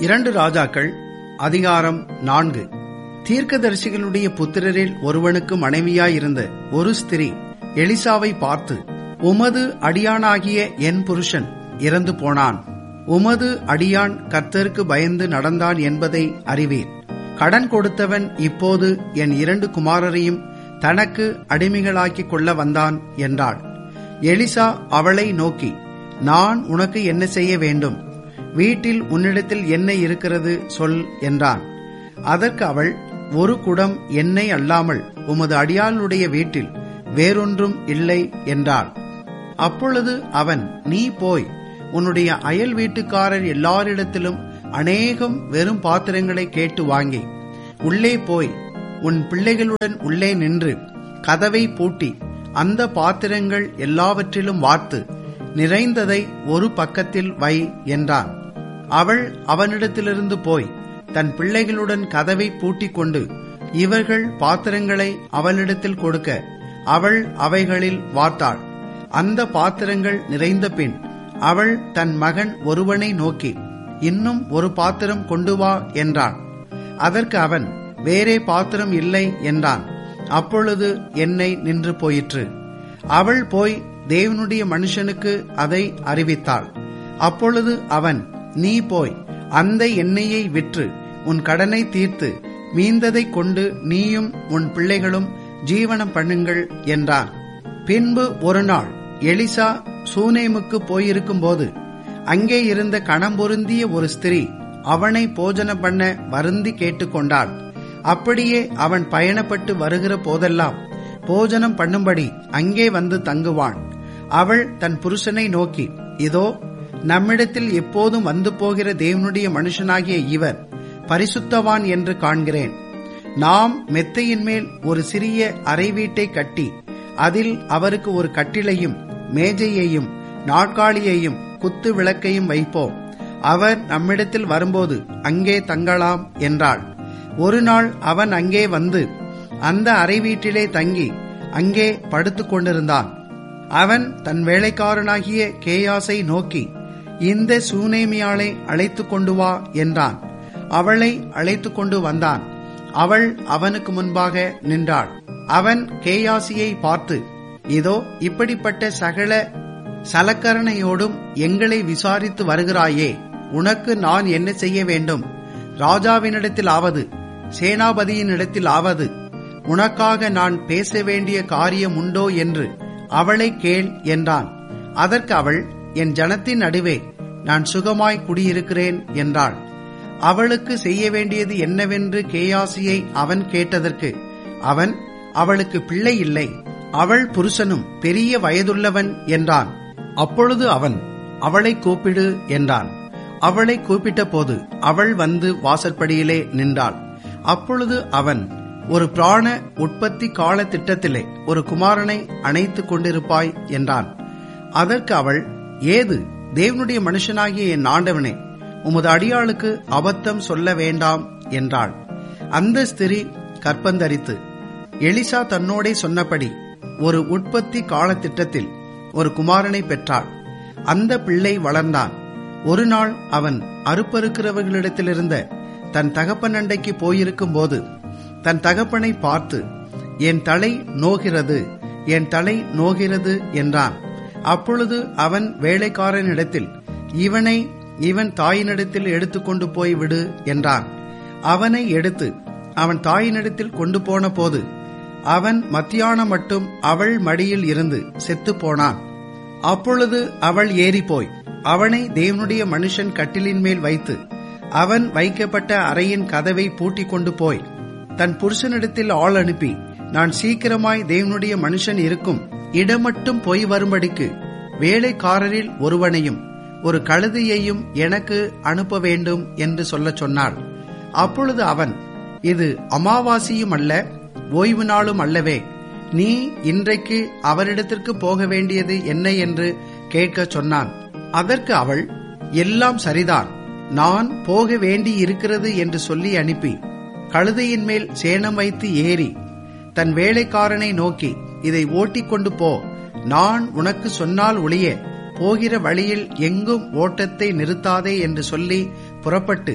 2 ராஜாக்கள் அதிகாரம் 4. தீர்க்கதரிசிகளுடைய புத்திரரில் ஒருவனுக்கு மனைவியாயிருந்த ஒரு ஸ்திரீ எலிசாவை பார்த்து, உமது அடியானாகிய என் புருஷன் இறந்து போனான். உமது அடியான் கர்த்தருக்கு பயந்து நடந்தான் என்பதை அறிவீர். கடன் கொடுத்தவன் இப்போது என் 2 குமாரரையும் தனக்கு அடிமைகளாக்கிக் கொள்ள வந்தான் என்றாள். எலிசா அவளை நோக்கி, நான் உனக்கு என்ன செய்ய வேண்டும்? வீட்டில் உன்னிடத்தில் என்ன இருக்கிறது சொல் என்றான். அதற்கு அவள், ஒரு குடம் எண்ணெய் அல்லாமல் உமது அடியாளுடைய வீட்டில் வேறொன்றும் இல்லை என்றாள். அப்பொழுது அவன், நீ போய் உன்னுடைய அயல் வீட்டுக்காரர் எல்லாரிடத்திலும் அநேகம் வெறும் பாத்திரங்களை கேட்டு வாங்கி உள்ளே போய் உன் பிள்ளைகளுடன் உள்ளே நின்று கதவை பூட்டி அந்த பாத்திரங்கள் எல்லாவற்றிலும் வார்த்து நிறைந்ததை ஒரு பக்கத்தில் வை என்றான். அவள் அவனிடத்திலிருந்து போய் தன் பிள்ளைகளுடன் கதவை பூட்டிக் கொண்டு இவர்கள் பாத்திரங்களை அவளிடத்தில் கொடுக்க அவள் அவைகளில் வார்த்தாள். அந்த பாத்திரங்கள் நிறைந்த பின் அவள் தன் மகன் ஒருவனை நோக்கி, இன்னும் ஒரு பாத்திரம் கொண்டு வா என்றாள். அதற்கு அவன், வேறே பாத்திரம் இல்லை என்றான். அப்பொழுது எண்ணெய் நின்று போயிற்று. அவள் போய் தேவனுடைய மனுஷனுக்கு அதை அறிவித்தாள். அப்பொழுது அவன், நீ போய் அந்த எண்ணெயை விற்று உன் கடனை தீர்த்து மீந்ததை கொண்டு நீயும் உன் பிள்ளைகளும் ஜீவனம் பண்ணுங்கள் என்றான். பின்பு ஒரு நாள் எலிசா சூனேமுக்கு போயிருக்கும் போது அங்கே இருந்த கணம்பொருந்திய ஒரு ஸ்திரீ அவனை போஜனம் பண்ண வருந்தி கேட்டுக்கொண்டாள். அப்படியே அவன் பயணப்பட்டு வருகிற போதெல்லாம் போஜனம் பண்ணும்படி அங்கே வந்து தங்குவான். அவள் தன் புருஷனை நோக்கி, இதோ நம்மிடத்தில் எப்போதும் வந்து போகிற தேவனுடைய மனுஷனாகிய இவர் பரிசுத்தவான் என்று காண்கிறேன். நாம் மெத்தையின் மேல் ஒரு சிறிய அறை வீட்டை கட்டி அதில் அவருக்கு ஒரு கட்டிலையும் மேஜையையும் நாற்காலியையும் குத்து விளக்கையும் வைப்போம். அவர் நம்மிடத்தில் வரும்போது அங்கே தங்கலாம் என்றாள். ஒரு நாள் அவன் அங்கே வந்து அந்த அறை வீட்டிலே தங்கி அங்கே படுத்துக் கொண்டிருந்தான். அவன் தன் வேலைக்காரனாகிய கேயாசை நோக்கி, இந்த சூனேமியாளை அழைத்து கொண்டு வா என்றான். அவளை அழைத்து கொண்டு வந்தான். அவள் அவனுக்கு முன்பாக நின்றாள். அவன் கேயாசியை பார்த்து, இதோ இப்படிப்பட்ட சகல சலக்கரணையோடும் எங்களை விசாரித்து வருகிறாயே, உனக்கு நான் என்ன செய்ய வேண்டும்? ராஜாவினிடத்தில் ஆவது சேனாபதியினிடத்தில் ஆவது உனக்காக நான் பேச வேண்டிய காரியம் உண்டோ என்று அவளை கேள் என்றான். அதற்கு அவள், என் ஜனத்தின் நடுவே நான் சுகமாய் குடியிருக்கிறேன் என்றாள். அவளுக்கு செய்ய வேண்டியது என்னவென்று கேயாசியை அவன் கேட்டதற்கு அவன், அவளுக்கு பிள்ளை இல்லை, அவள் புருஷனும் பெரிய வயதுள்ளவன் என்றான். அப்பொழுது அவன், அவளை கூப்பிடு என்றான். அவளை கூப்பிட்ட போது அவள் வந்து வாசற்படியிலே நின்றாள். அப்பொழுது அவன், ஒரு பிராண உற்பத்தி கால திட்டத்திலே ஒரு குமாரனை அணைத்துக் கொண்டிருப்பாய் என்றான். அதற்கு அவள், ஏது தேவனுடைய மனுஷனாகிய என் ஆண்டவனே, உமது அடியாளுக்கு அபத்தம் சொல்ல வேண்டாம் என்றாள். அந்த ஸ்திரீ கற்பந்தரித்து எலிசா தன்னோடே சொன்னபடி ஒரு உற்பத்தி காலத்திட்டத்தில் ஒரு குமாரனை பெற்றாள். அந்த பிள்ளை வளர்ந்தான். ஒரு நாள் அவன் அறுப்பறுக்கிறவர்களிடத்திலிருந்த தன் தகப்பன் அண்டைக்கு போயிருக்கும் போது தன் தகப்பனை பார்த்து, என் தலை நோகிறது, என் தலை நோகிறது என்றான். அப்பொழுது அவன் வேலைக்காரனிடத்தில், இவனை இவன் தாயினிடத்தில் எடுத்துக்கொண்டு போய் விடு என்றான். அவனை எடுத்து அவன் தாயினிடத்தில் கொண்டு போன போது அவன் மத்தியானம் மட்டும் அவள் மடியில் இருந்து செத்து போனான். அப்பொழுது அவள் ஏறிப்போய் அவனை தேவனுடைய மனுஷன் கட்டிலின் மேல் வைத்து அவன் வைக்கப்பட்ட அறையின் கதவை பூட்டி கொண்டு போய் தன் புருஷனிடத்தில் ஆள் அனுப்பி, நான் சீக்கிரமாய் தேவனுடைய மனுஷன் இருக்கும் இடமட்டும் போய் வரும்படிக்கு வேலைக்காரரில் ஒருவனையும் ஒரு கழுதையையும் எனக்கு அனுப்ப வேண்டும் என்று சொல்லச் சொன்னாள். அப்பொழுது அவன், இது அமாவாசியும் அல்ல, ஓய்வு நாளும் அல்லவே, நீ இன்றைக்கு அவரிடத்திற்கு போக வேண்டியது என்ன என்று கேட்கச் சொன்னான். அதற்கு அவள், எல்லாம் சரிதான், நான் போக வேண்டி இருக்கிறது என்று சொல்லி அனுப்பி கழுதையின் மேல் சேணம் வைத்து ஏறி தன் வேலைக்காரனை நோக்கி, இதை ஓட்டிக்கொண்டு போ, நான் உனக்கு சொன்னால் ஒழிய போகிற வழியில் எங்கும் ஓட்டத்தை நிறுத்தாதே என்று சொல்லி புறப்பட்டு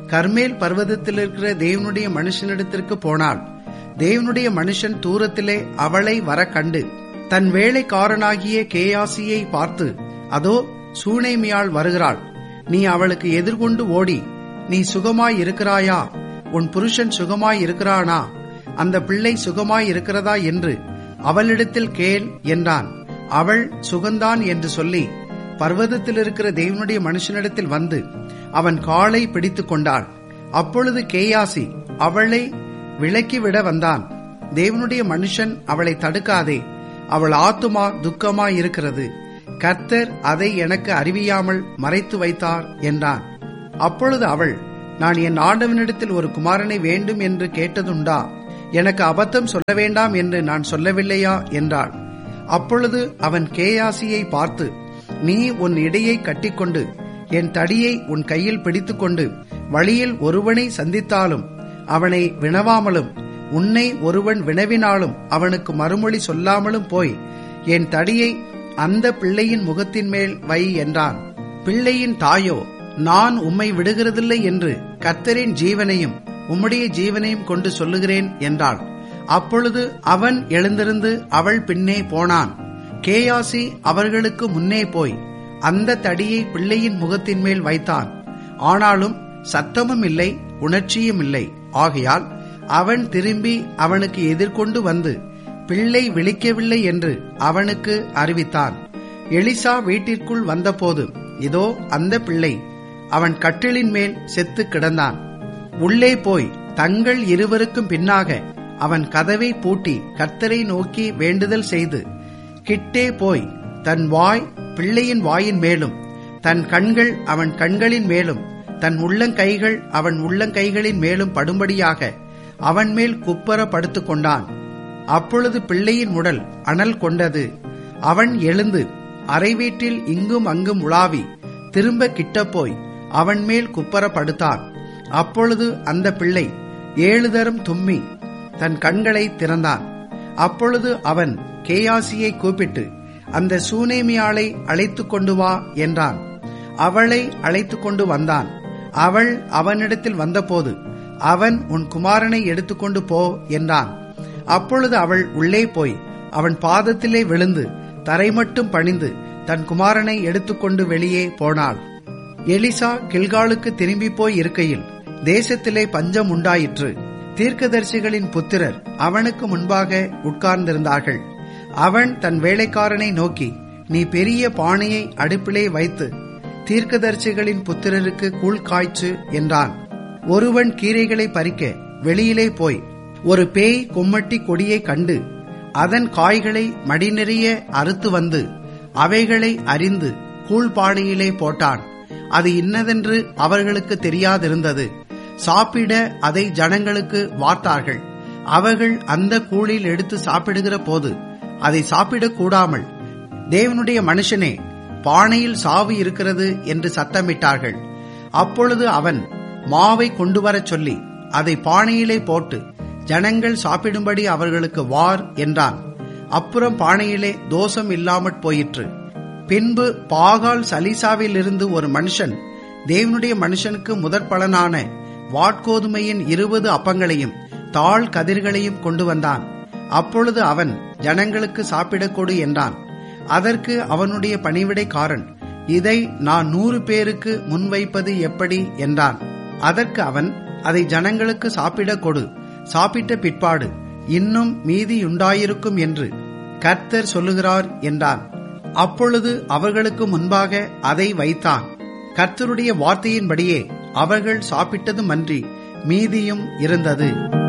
கர்மேல் பர்வதத்தில் இருக்கிற தேவனுடைய மனுஷனிடத்திற்கு போனாள். தேவனுடைய மனுஷன் தூரத்திலே அவளை வர கண்டு தன் வேலைக்காரனாகிய கேயாசியை பார்த்து, அதோ சூனேமியாள் வருகிறாள், நீ அவளுக்கு எதிர்கொண்டு ஓடி, நீ சுகமாய் இருக்கிறாயா? உன் புருஷன் சுகமாய் இருக்கிறானா? அந்த பிள்ளை சுகமாய் இருக்கிறதா என்று அவளிடத்தில் கேள் என்றான். அவள் சுகந்தான் என்று சொல்லி பர்வதத்தில் இருக்கிற தேவனுடைய மனுஷனிடத்தில் வந்து அவன் காலை பிடித்து கொண்டாள். அப்பொழுது கேயாசி அவளை விலக்கிவிட வந்தான். தேவனுடைய மனுஷன் அவளை தடுக்காதே, அவள் ஆத்துமா துக்கமாய் இருக்கிறது, கர்த்தர் அதை எனக்கு அறிவியாமல் மறைத்து வைத்தார் என்றான். அப்பொழுது அவள், நான் என் ஆண்டவனிடத்தில் ஒரு குமாரனை வேண்டும் என்று கேட்டதுண்டா? எனக்கு அபத்தம் சொல்ல வேண்டாம் என்று நான் சொல்லவில்லையா என்றாள். அப்பொழுது அவன் கேயாசியை பார்த்து, நீ உன் இடையை கட்டிக்கொண்டு என் தடியை உன் கையில் பிடித்துக்கொண்டு வழியில் ஒருவனை சந்தித்தாலும் அவனை வினவாமலும், உன்னை ஒருவன் வினவினாலும் அவனுக்கு மறுமொழி சொல்லாமலும் போய் என் தடியை அந்த பிள்ளையின் முகத்தின் மேல் வை என்றான். பிள்ளையின் தாயோ, நான் உம்மை விடுகிறதில்லை என்று கர்த்தரின் ஜீவனையும் உம்முடைய ஜீவனையும் கொண்டு சொல்லுகிறேன் என்றாள். அப்பொழுது அவன் எழுந்திருந்து அவள் பின்னே போனான். கேயாசி அவர்களுக்கு முன்னே போய் அந்த தடியை பிள்ளையின் முகத்தின் மேல் வைத்தான். ஆனாலும் சத்தமும் இல்லை, உணர்ச்சியும் இல்லை. ஆகையால் அவன் திரும்பி அவனுக்கு எதிர்கொண்டு வந்து பிள்ளை விழிக்கவில்லை என்று அவனுக்கு அறிவித்தான். எலிசா வீட்டிற்குள் வந்தபோது இதோ அந்த பிள்ளை அவன் கட்டிலின் மேல் செத்து கிடந்தான். உள்ளே போய் தங்கள் இருவருக்கும் பின்னாக அவன் கதவை பூட்டி கர்த்தரை நோக்கி வேண்டுதல் செய்து கிட்டே போய் தன் வாய் பிள்ளையின் வாயின் மேலும், தன் கண்கள் அவன் கண்களின் மேலும், தன் உள்ளங்கைகள் அவன் உள்ளங்கைகளின் மேலும் படும்படியாக அவன் மேல் குப்பர படுத்துக் கொண்டான். அப்பொழுது பிள்ளையின் உடல் அனல் கொண்டது. அவன் எழுந்து அறை வீட்டில் இங்கும் அங்கும் உலாவி திரும்ப கிட்ட போய் அவன் மேல் குப்பர படுத்தான். அப்பொழுது அந்த பிள்ளை 7 தரம் தும்மி தன் கண்களை திறந்தான். அப்பொழுது அவன் கேயாசியை கூப்பிட்டு, அந்த சூனேமியாளை அழைத்து கொண்டு வா என்றான். அவளை அழைத்து கொண்டு வந்தான். அவள் அவனிடத்தில் வந்தபோது அவன், உன் குமாரனை எடுத்துக்கொண்டு போ என்றான். அப்பொழுது அவள் உள்ளே போய் அவன் பாதத்திலே விழுந்து தரை மட்டும் பணிந்து தன் குமாரனை எடுத்துக்கொண்டு வெளியே போனாள். எலிசா கில்காலுக்கு திரும்பி போய் இருக்கையில் தேசத்திலே பஞ்சம் உண்டாயிற்று. தீர்க்கதரிசிகளின் புத்திரர் அவனுக்கு முன்பாக உட்கார்ந்திருந்தார்கள். அவன் தன் வேலைக்காரனை நோக்கி, நீ பெரிய பானையை அடுப்பிலே வைத்து தீர்க்கதரிசிகளின் புத்திரருக்கு கூழ் காய்ச்சு என்றான். ஒருவன் கீரைகளை பறிக்க வெளியிலே போய் ஒரு பேய் கொம்மட்டி கொடியை கண்டு அதன் காய்களை மடி நிறைய அறுத்து வந்து அவைகளை அறிந்து கூழ்பானையிலே போட்டான். அது இன்னதென்று அவர்களுக்கு தெரியாதிருந்தது. சாப்பிட அதை ஜனங்களுக்கு வார்த்தார்கள். அவர்கள் அந்த கூழில் எடுத்து சாப்பிடுகிற போது அதை சாப்பிடக்கூடாமல், தேவனுடைய மனுஷனே, பானையில் சாவு இருக்கிறது என்று சத்தமிட்டார்கள். அப்பொழுது அவன் மாவை கொண்டு வரச் சொல்லி அதை பானையிலே போட்டு ஜனங்கள் சாப்பிடும்படி அவர்களுக்கு வார் என்றான். அப்புறம் பானையிலே தோஷம் இல்லாமற் போயிற்று. பின்பு பாகால் சலீசாவில் இருந்து ஒரு மனுஷன் தேவனுடைய மனுஷனுக்கு முதற் பலனான வாட்கோதுமையின் 20 அப்பங்களையும் தாழ் கதிர்களையும் கொண்டு வந்தான். அப்பொழுது அவன், ஜனங்களுக்கு சாப்பிடக் கொடு என்றான். அதற்கு அவனுடைய பணிவிடைக்காரன், இதை நான் 100 பேருக்கு முன்வைப்பது எப்படி என்றான். அதற்கு அவன், அதை ஜனங்களுக்கு சாப்பிடக் கொடு, சாப்பிட்ட பிற்பாடு இன்னும் மீதியுண்டாயிருக்கும் என்று கர்த்தர் சொல்லுகிறார் என்றான். அப்பொழுது அவர்களுக்கு முன்பாக அதை வைத்தான். கர்த்தருடைய வார்த்தையின்படியே அவர்கள் சாப்பிட்டதுமன்றி மீதியும் இருந்தது.